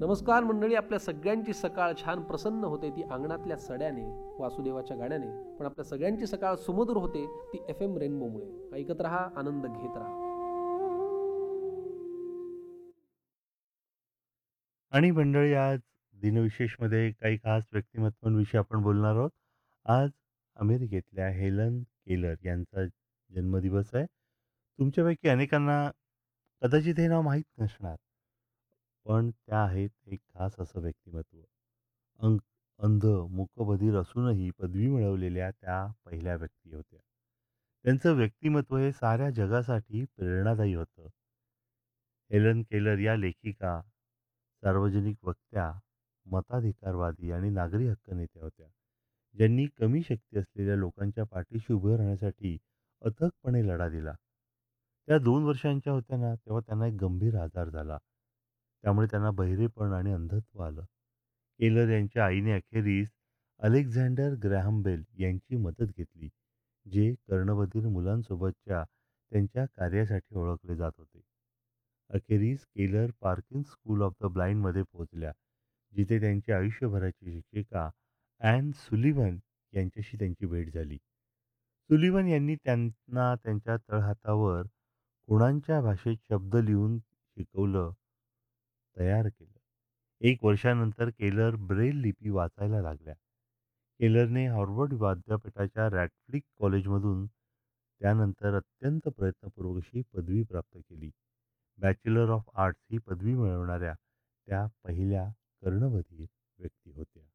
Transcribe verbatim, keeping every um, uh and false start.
नमस्कार मंडळी, आपल्या सगळ्यांची सकाळ छान प्रसन्न होते ती अंगणातल्या सड्याने, वासुदेवाच्या गाण्याने. पण आपल्या सगळ्यांची सकाळ सुमधुर होते ती एफ एम रेनबोमुळे. ऐकत रहा, आनंद घेत राहा. आणि मंडळी आज दिनविशेषमध्ये काही खास व्यक्तिमत्वांविषयी आपण बोलणार आहोत. आज अमेरिकेतल्या हेलन केलर यांचा जन्मदिवस आहे. तुमच्यापैकी अनेकांना कदाचित हे नाव माहीत नसणार. पण त्या आहेत एक खास असं व्यक्तिमत्व. अंक अंध, मूकबधीर असूनही पदवी मिळवलेल्या त्या पहिल्या व्यक्ती होत्या. त्यांचं व्यक्तिमत्व हे साऱ्या जगासाठी प्रेरणादायी होतं. हेलन केलर या लेखिका, सार्वजनिक वक्त्या, मताधिकारवादी आणि नागरी हक्क नेत्या होत्या, ज्यांनी कमी शक्ती असलेल्या लोकांच्या पाठीशी उभं राहण्यासाठी अथकपणे लढा दिला. त्या दोन वर्षांच्या होत्या ना, तेव्हा त्यांना एक गंभीर आजार झाला. त्यामुळे त्यांना बहिरेपण आणि अंधत्व आलं. केलर यांच्या आईने अखेरीस अलेक्झांडर ग्रॅहम बेल यांची मदत घेतली, जे कर्णबधीर मुलांसोबतच्या त्यांच्या कार्यासाठी ओळखले जात होते. अखेरीस केलर पार्किन्स स्कूल ऑफ द ब्लाइंडमध्ये पोहोचल्या, जिथे त्यांची आयुष्यभराची शिक्षिका ॲन सुलिव्हन यांच्याशी त्यांची भेट झाली. सुलिव्हन यांनी त्यांना त्यांच्या तळहातावर खुणांच्या भाषेत शब्द लिहून शिकवलं, तयार केलं. एक वर्षानंतर केलर ब्रेल लिपी वाचायला लागल्या. केलरने हार्वर्ड विद्यापीठाच्या रॅडक्लिफ कॉलेजमधून त्यानंतर अत्यंत प्रयत्नपूर्वक अशी पदवी प्राप्त केली. बॅचलर ऑफ आर्ट्स ही पदवी मिळवणाऱ्या त्या पहिल्या कर्णबधीर व्यक्ती होत्या.